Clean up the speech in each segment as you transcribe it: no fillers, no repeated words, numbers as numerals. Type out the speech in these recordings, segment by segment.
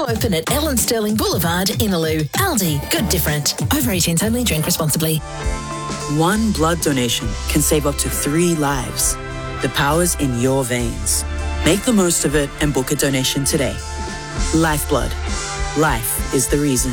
open at Ellen Sterling Boulevard, Innaloo. Aldi, good different. Over 18s only, drink responsibly. One blood donation can save up to 3 lives. The power's in your veins. Make the most of it and book a donation today. Lifeblood. Life is the reason.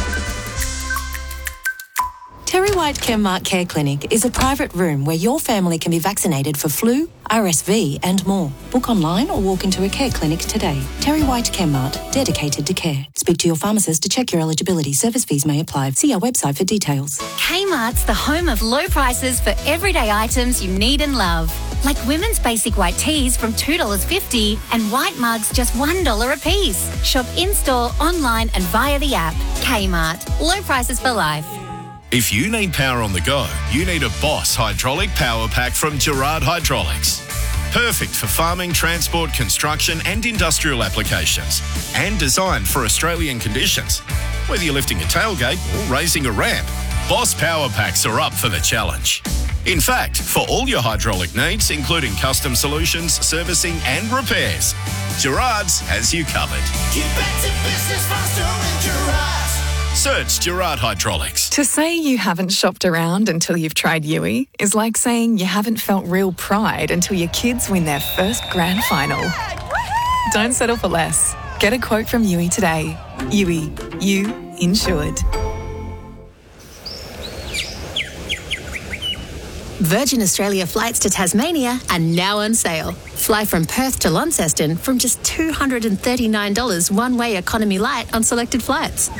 TerryWhite Chemmart Care Clinic is a private room where your family can be vaccinated for flu, RSV and more. Book online or walk into a care clinic today. TerryWhite Chemmart, dedicated to care. Speak to your pharmacist to check your eligibility. Service fees may apply. See our website for details. Kmart's the home of low prices for everyday items you need and love. Like women's basic white tees from $2.50 and white mugs just $1 a piece. Shop in-store, online and via the app. Kmart. Low prices for life. If you need power on the go, you need a Boss hydraulic power pack from Gerard Hydraulics. Perfect for farming, transport, construction and industrial applications. And designed for Australian conditions. Whether you're lifting a tailgate or raising a ramp, Boss power packs are up for the challenge. In fact, for all your hydraulic needs, including custom solutions, servicing and repairs, Gerard's has you covered. Get back to business faster with Gerard's. Search Gerard Hydraulics. To say you haven't shopped around until you've tried Yui is like saying you haven't felt real pride until your kids win their first grand final. Don't settle for less. Get a quote from Yui today. Yui, you insured. Virgin Australia flights to Tasmania are now on sale. Fly from Perth to Launceston from just $239 one-way economy light on selected flights.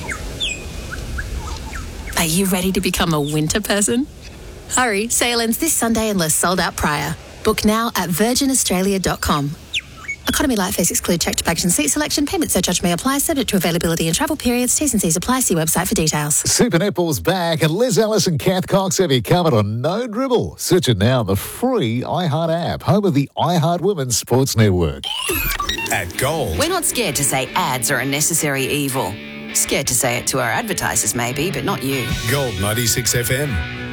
Are you ready to become a winter person? Hurry, sale ends this Sunday unless sold out prior. Book now at virginaustralia.com. Economy light fares exclude checked baggage and seat selection. Payment surcharge may apply, subject to availability and travel periods. T's and C's apply. See website for details. Super Netball's back and Liz Ellis and Kath Cox have you covered on No Dribble. Search it now on the free iHeart app, home of the iHeart Women's Sports Network. At Gold. We're not scared to say ads are a necessary evil. Scared to say it to our advertisers maybe, but not you. Gold 96 FM.